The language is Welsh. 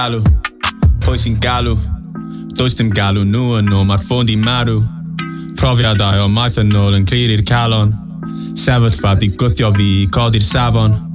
Galw, pwy sy'n galw? Does dim galw nhw yn ôl, mae'r ffôn di marw. Profiadau o maith yn ôl yn clir i'r calon. Sefyllfa di gwthio fi i codi'r safon.